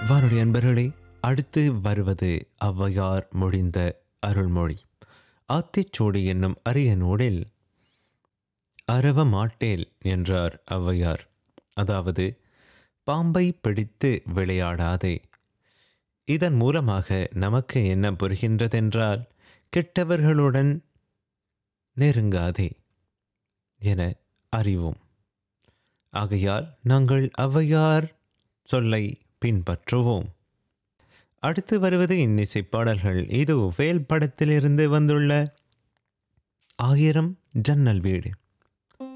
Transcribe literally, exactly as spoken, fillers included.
வானொலி அன்பர்களே, அடுத்து வருவது ஔவையார் மொழிந்த அருள்மொழி. ஆத்திச்சூடி என்னும் அரிய நூலில் அரவ மாட்டேல் என்றார் ஔவையார். அதாவது, பாம்பை பிடித்து விளையாடாதே. இதன் மூலமாக நமக்கு என்ன புரிகின்றதென்றால், கெட்டவர்களுடன் நெருங்காதே என அறிவோம். ஆகையால் நாங்கள் ஔவையார் சொல்லை பின்பற்றுவோம். அடுத்து வருவது இன்னிசை பாடல்கள். இது வேல் படத்திலிருந்து வந்துள்ள ஆயிரம் ஜன்னல் வீடு.